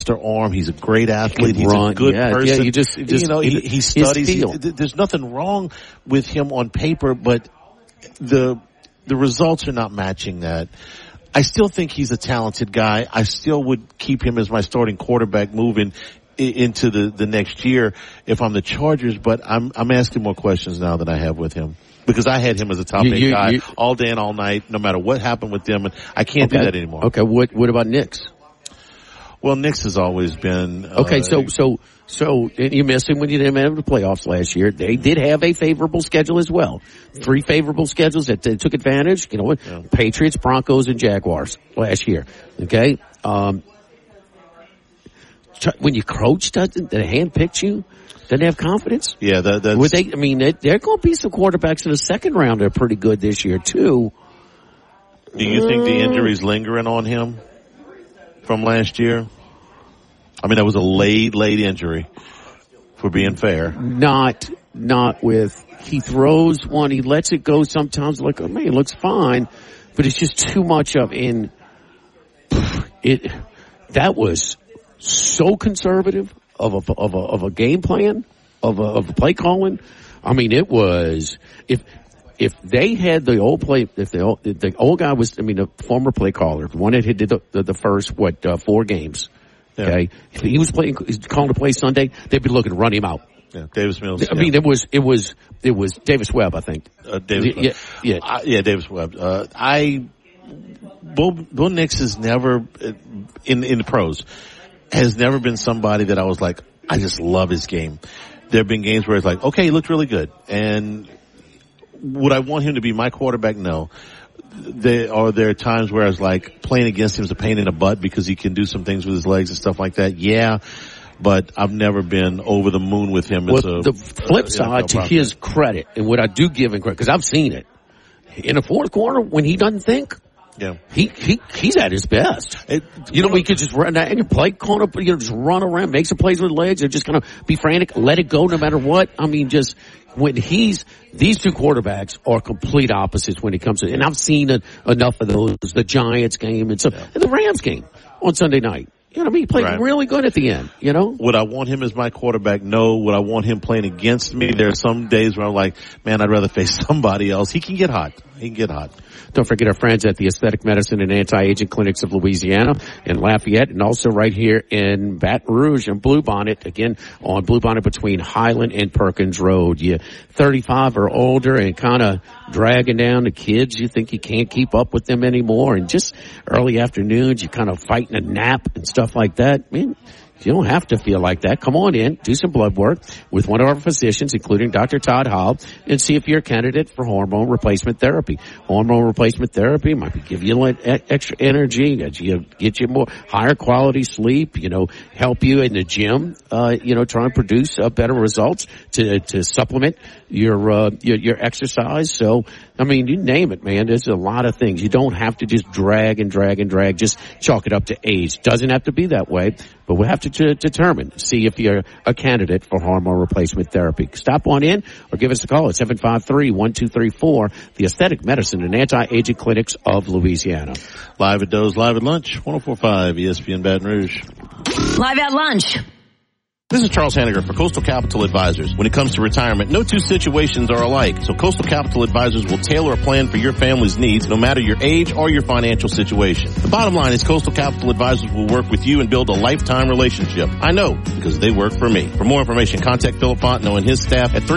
monster arm. He's a great athlete. He's run. A good person. Yeah, he studies. There's nothing wrong with him on paper, but the results are not matching that. I still think he's a talented guy. I still would keep him as my starting quarterback moving into the next year if I'm the Chargers, but I'm asking more questions now than I have with him. Because I had him as a top 8 guy all day and all night, no matter what happened with them, and I can't do that anymore. Okay, what about Nix? Well, Nix has always been okay. So you missed him when you didn't have the playoffs last year. They did have a favorable schedule as well. 3 favorable schedules that took advantage. You know what? Yeah. Patriots, Broncos, and Jaguars last year. Okay. When your coach doesn't handpick you, doesn't have confidence. Yeah, that's. There are going to be some quarterbacks in the second round that are pretty good this year too. Do you think the injury's lingering on him from last year? I mean, that was a late injury, for being fair. Not with, he throws one, he lets it go sometimes, like, oh man, it looks fine, but it's just too much of it. That was so conservative of a game plan, of a play calling. I mean, it was, if they had the old play, if the old guy was, the former play caller, the one that did the first, 4 games. Yeah. Okay. If he was calling to play Sunday, they'd be looking to run him out. Yeah. Davis Mills. I mean, it was Davis Webb, I think. Davis Webb. Yeah, Davis Webb. Bo Nix has never, in the pros, has never been somebody that I was like, I just love his game. There have been games where it's like, okay, he looked really good. And would I want him to be my quarterback? No. There are times where I was like, playing against him is a pain in the butt because he can do some things with his legs and stuff like that. Yeah. But I've never been over the moon with him. The flip side, to his credit, and what I do give him credit, because I've seen it, in the fourth quarter, when he doesn't think, yeah, he's at his best. We could just run that and you play corner, just run around, make some plays with legs, and just kind of be frantic, let it go no matter what. I mean, just when these 2 quarterbacks are complete opposites when it comes to, and I've seen enough of those, the Giants game and the Rams game on Sunday night. You know what I mean? He played really good at the end, you know? Would I want him as my quarterback? No. Would I want him playing against me? There are some days where I'm like, man, I'd rather face somebody else. He can get hot. Don't forget our friends at the Aesthetic Medicine and Anti-Aging Clinics of Louisiana in Lafayette, and also right here in Baton Rouge and Bluebonnet, again on Bluebonnet between Highland and Perkins Road. You 35 or older and kind of dragging down the kids, you think you can't keep up with them anymore, and just early afternoons, you kind of fighting a nap and stuff like that. Man, you don't have to feel like that. Come on in, do some blood work with one of our physicians, including Dr. Todd Hall, and see if you're a candidate for hormone replacement therapy. Hormone replacement therapy might give you extra energy, get you more higher quality sleep, help you in the gym, try and produce better results to supplement your exercise. So, I mean, you name it, man. There's a lot of things. You don't have to just drag, just chalk it up to age. Doesn't have to be that way, but we'll have to determine, see if you're a candidate for hormone replacement therapy. Stop on in or give us a call at 753-1234, the Aesthetic Medicine and Anti-Aging Clinics of Louisiana. Live at Doe's, live at lunch, 104.5 ESPN Baton Rouge. Live at lunch. This is Charles Hanniger for Coastal Capital Advisors. When it comes to retirement, no 2 situations are alike. So Coastal Capital Advisors will tailor a plan for your family's needs, no matter your age or your financial situation. The bottom line is Coastal Capital Advisors will work with you and build a lifetime relationship. I know, because they work for me. For more information, contact Philip Fontenot and his staff at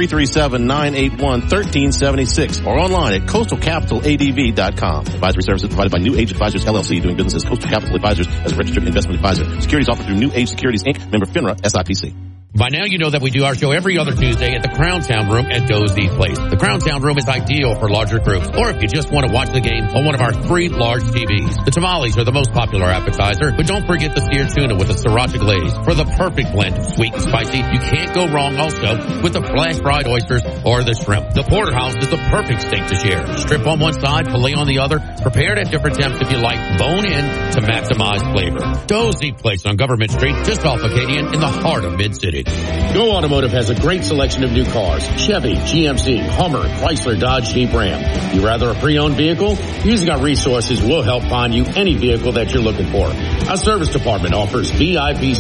337-981-1376 or online at coastalcapitaladv.com. Advisory services provided by New Age Advisors, LLC, doing business as Coastal Capital Advisors as a registered investment advisor. Securities offered through New Age Securities, Inc., member FINRA, SIPC. By now, you know that we do our show every other Tuesday at the Crown Sound Room at Doe's East Place. The Crown Sound Room is ideal for larger groups, or if you just want to watch the game on one of our 3 large TVs. The tamales are the most popular appetizer, but don't forget the seared tuna with a sriracha glaze for the perfect blend of sweet and spicy. You can't go wrong also with the flash fried oysters or the shrimp. The porterhouse is the perfect steak to share. Strip on one side, filet on the other, prepared at different temps if you like, bone in to maximize flavor. Doe's East Place on Government Street, just off Acadian in the heart of Mid-City. Go Automotive has a great selection of new cars. Chevy, GMC, Hummer, Chrysler, Dodge, Jeep, Ram. You rather a pre-owned vehicle? Using our resources will help find you any vehicle that you're looking for. Our service department offers VIP